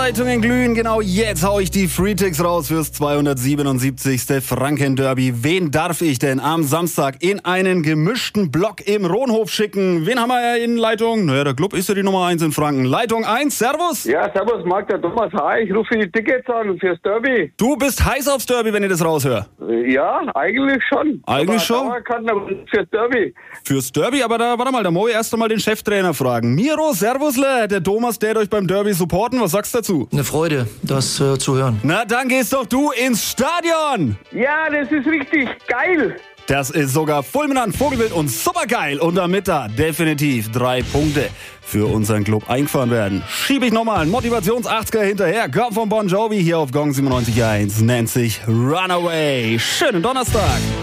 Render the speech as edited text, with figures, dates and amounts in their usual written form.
Leitungen glühen. Genau jetzt hau ich die Freeticks raus fürs 277. Franken-Derby. Wen darf ich denn am Samstag in einen gemischten Block im Rohnhof schicken? Wen haben wir in Leitung? Naja, der Club ist ja die Nummer 1 in Franken. Leitung 1, servus. Ja, servus, Marc, der Thomas. Hi, ich rufe die Tickets an fürs Derby. Du bist heiß aufs Derby, wenn ich das raushöre. Ja, eigentlich schon. Eigentlich schon? Fürs Derby. Fürs Derby, aber warte mal, da muss ich erst einmal den Cheftrainer fragen. Miro, servusle, der Thomas, der euch beim Derby supporten. Was sagst du dazu? Eine Freude, das zu hören. Na, dann gehst doch du ins Stadion. Ja, das ist richtig geil. Das ist sogar fulminant, vogelwild und supergeil. Und damit da definitiv 3 Punkte für unseren Club eingefahren werden, schiebe ich nochmal einen Motivations-80er hinterher. Kommt von Bon Jovi hier auf Gong 97.1. Nennt sich Runaway. Schönen Donnerstag.